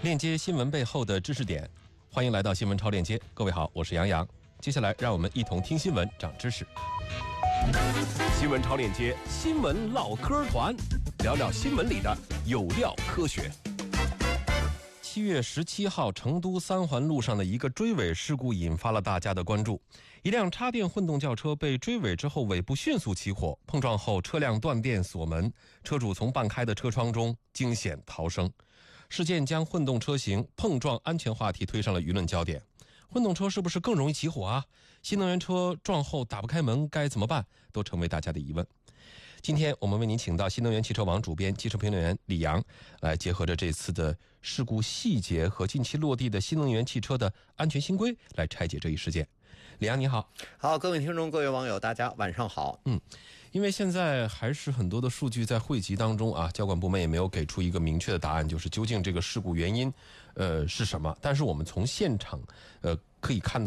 链接新闻背后的知识点，欢迎来到新闻超链接。各位好，我是杨洋。接下来让我们一同听新闻，长知识。 新闻超链接，新闻唠嗑团，聊聊新闻里的有料科学。 7月17号，成都三环路上的一个追尾事故引发了大家的关注。一辆插电混动轿车被追尾之后，尾部迅速起火，碰撞后车辆断电锁门，车主从半开的车窗中惊险逃生。事件将混动车型碰撞安全话题推上了舆论焦点。混动车是不是更容易起火啊？新能源车撞后打不开门该怎么办？都成为大家的疑问。今天我们为您请到新能源汽车网主编、汽车评论员李阳，来结合着这次的事故细节和近期落地的新能源汽车的安全新规，来拆解这一事件。李阳你好。 好，各位听众各位网友大家晚上好。 因为现在还是很多的数据在汇集当中啊，交管部门也没有给出一个明确的答案，就是究竟这个事故原因是什么。但是我们从现场可以看到